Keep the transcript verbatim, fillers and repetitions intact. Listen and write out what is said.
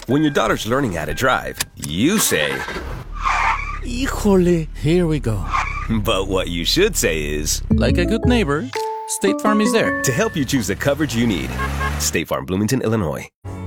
When your daughter's learning how to drive, you say, Híjole. Here we go. but what you should say is, Like a good neighbor, State Farm is there. to help you choose the coverage you need. State Farm, Bloomington, Illinois.